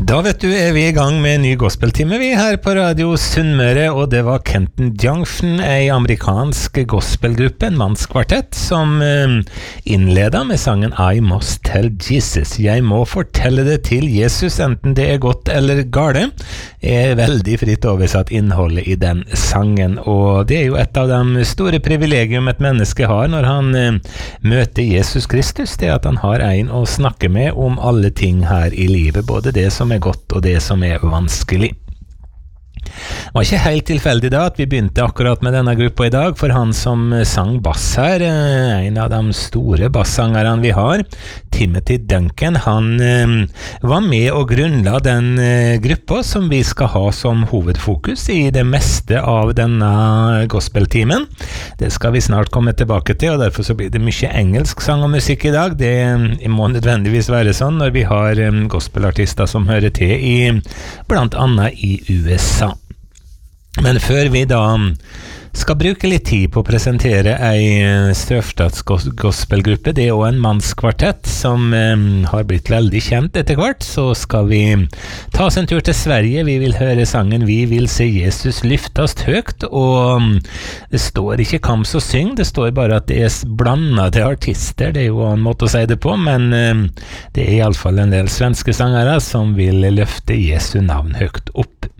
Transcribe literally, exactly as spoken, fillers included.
Da vet du er vi i gang med en ny gospeltime vi her på Radio Sunnmøre, og det var Kenton Junction, en amerikansk gospelgruppe, en mannskvartett, som eh, innleda med sangen I Must Tell Jesus. Jeg må fortelle det til Jesus, enten det er godt eller gale, er veldig fritt oversatt innholdet i den sangen, og det er jo et av de store privilegium et menneske har når han eh, møter Jesus Kristus, det at han har en å snakke med om alle ting her i livet, både det som er godt og det som er vanskelig. Det var ikke helt tilfeldig da at vi begynte akkurat med denne gruppa i dag, for han som sang bass her, en av de store bassangerne vi har, Timothy Duncan, han eh, var med og grunnla den eh, gruppa som vi skal ha som hovedfokus i det meste av denne gospeltimen. Det skal vi snart komme tilbake til, og derfor så blir det mye engelsk sang og musikk i dag. Det må nødvendigvis være sånn når vi har eh, gospelartister som hører til i blant annet i U S A. Men før vi da skal bruke litt tid på å presentere ei Strømstads gospelgruppe, det er også en mannskvartett som eh, har blitt veldig kjent etter hvert, så skal vi ta oss en tur til Sverige. Vi vil høre sangen Vi vil se Jesus lyftast høgt, og det står ikke hvem som synger, det står bare at det er blandede artister, det er jo en måte å si det på, men eh, det er i alle fall en del svenske sangere som vil løfte Jesu navn høgt opp.